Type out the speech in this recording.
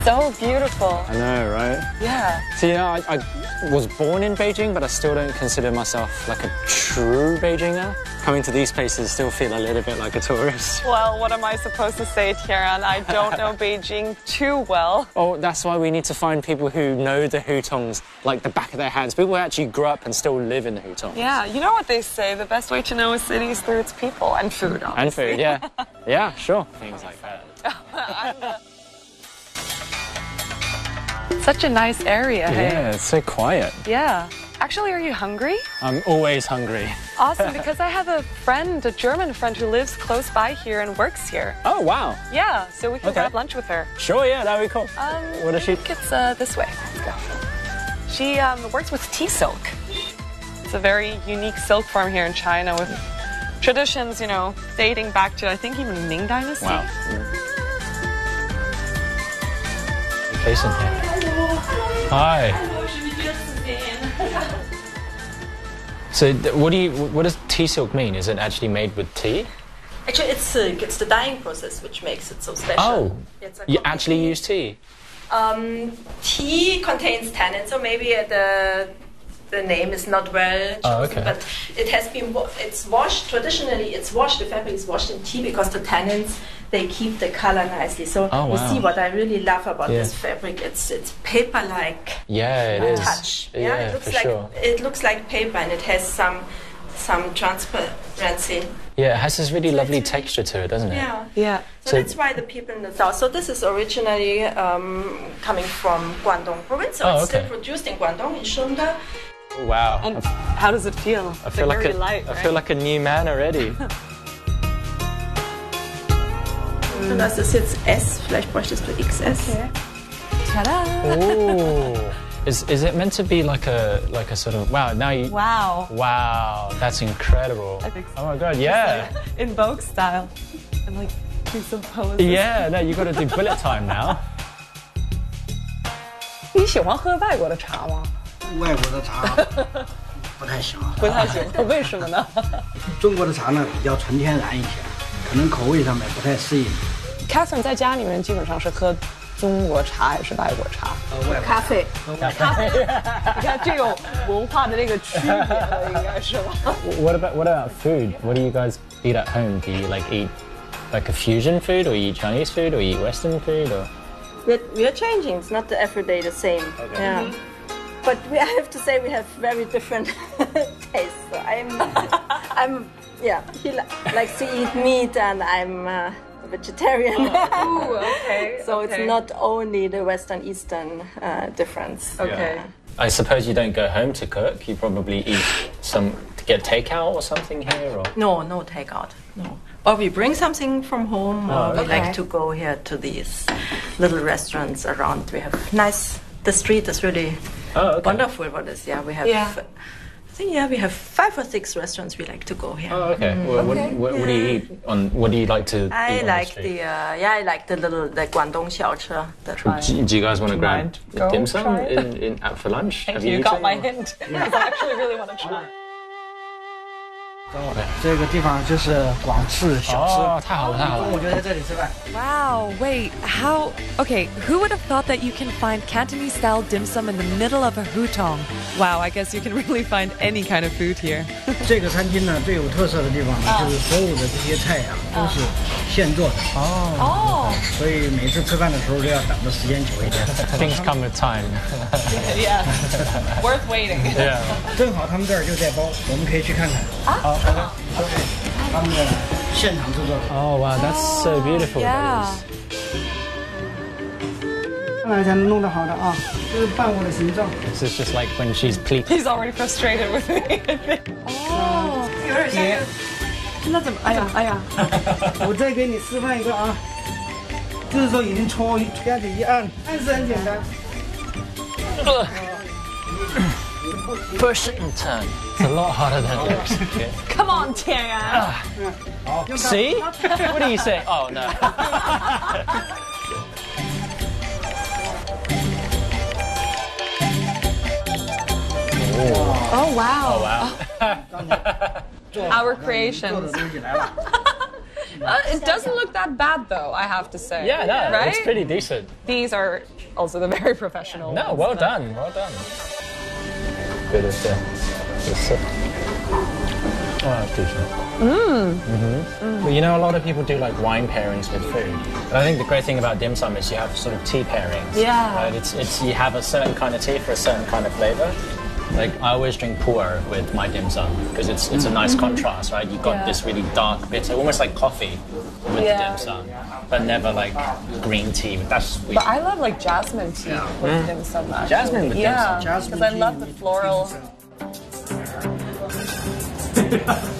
So beautiful. I know, right? Yeah. So, you know, I was born in Beijing, but I still don't consider myself like a true Beijinger. Coming to these places still feel a little bit like a tourist. Well, what am I supposed to say, Tian? I don't know Beijing too well. Oh, that's why we need to find people who know the hutongs like the back of their hands. People who actually grew up and still live in the hutongs. Yeah, you know what they say, the best way to know a city is through its people and food, obviously. And food, yeah. Yeah, sure. Things like that. Such a nice area, hey? Yeah, it's so quiet. Yeah. Actually, are you hungry? I'm always hungry. Awesome, because I have a friend, a German friend, who lives close by here and works here. Oh, wow. Yeah, so we can grab lunch with her. Sure, yeah, that would be cool. What does she... I think it's this way. Let's go. She works with tea silk. It's a very unique silk farm here in China with traditions, you know, dating back to, I think, even Ming Dynasty. Wow. Jason here. Hi. So, what does tea silk mean? Is it actually made with tea? Actually, it's the dyeing process which makes it so special. Oh, you actually use tea? Tea contains tannin, so maybe the name is not well chosen, but it has been it's washed. Traditionally, it's washed. The fabric is washed in tea because the tannins, they keep the color nicely. So you see what I really love about this fabric. It's paper-like. Yeah, it is. Touch. Yeah, it looks for like sure. it looks like paper, and it has some transparency. Yeah, it has this really lovely texture to it, doesn't it? Yeah. Yeah. So that's why the people in the south. So this is originally coming from Guangdong province. So it's still produced in Guangdong, in Shunde. Wow. And how does it feel? I feel like I feel like a new man already. So das ist jetzt S, vielleicht bräuchtest du XS. Okay. Ta-da! Oh. Is it meant to be like a sort of wow, that's incredible. I think so. Oh my god, yeah. Like in Vogue style. And like do some poses. Yeah, no, you got to do bullet time now. 你喜欢喝外国的茶吗？ 外国的茶不太喜欢， 不太喜欢，为什么呢？ 中国的茶呢比较纯天然一些，可能口味上面不太适应。 Catherine 在家里面基本上是喝中国茶还是外国茶？ 咖啡。 咖啡。你看这有文化的这个区别了，应该是吧 What about food? What do you guys eat at home? Do you eat like a fusion food, or you eat Chinese food, or you eat Western food, or? We are changing. It's not every day the same. Okay. Yeah. But I have to say we have very different tastes. So he likes to eat meat, and I'm a vegetarian. Ooh, okay. So it's not only the Western Eastern difference. Okay. Yeah. I suppose you don't go home to cook. You probably eat to get takeout or something here, or? No takeout. No. Or we bring something from home, or we like to go here to these little restaurants around. We have the street is really wonderful for this. Yeah, we have. I think we have 5 or 6 restaurants we like to go here. Oh, okay. Well, what do you eat on? What do you like to eat I on like the street? I like the Guangdong xiaoche. Do you guys want to grab dim sum try for lunch? Thank Have you. You got eaten? my hint. Because I actually really want to try. 这个地方就是广式小吃。 哦，太好了，太好了。 中午就在这里吃饭。 Wow, wait, how? Okay, who would have thought that you can find Cantonese style dim sum in the middle of a hutong? Wow, I guess you can really find any kind of food here. 这个餐厅呢最有特色的地方呢，就是所有的这些菜呀都是现做的。 Oh. 所以每次吃饭的时候都要等的时间久一点。 Things come with time. Yeah. Worth waiting. Yeah. 正好他们这儿就在包，我们可以去看看。他们的现场制作的。 Oh wow, that's so beautiful. Yeah. 上来才能弄得好的啊，这是伴我的形状。 This is just like when she's pleated. He's already frustrated with me. Oh. 那怎么？哎呀！我再给你示范一个啊，这时候已经搓下去一按，按是很简单。 Push and turn. It's a lot harder than it looks. Okay. Come on, Tian. See? What do you say? Oh no. Oh, wow. Oh wow. Our creations. It doesn't look that bad, though, I have to say. Yeah, no, right? it's pretty decent. These are also the very professional No, ones, well done, well done. Bit of the sip. Oh, that's decent. But you know, a lot of people do like wine pairings with food. But I think the great thing about dim sum is you have sort of tea pairings. Yeah. Right? It's you have a certain kind of tea for a certain kind of flavor. Like I always drink pu'er with my dim sum because it's a nice contrast, right? You've got this really dark bitter, almost like coffee with the dim sum, but never like green tea. That's sweet. But I love like jasmine tea with dim sum. Actually. Jasmine with dim sum. Yeah, because I love the floral.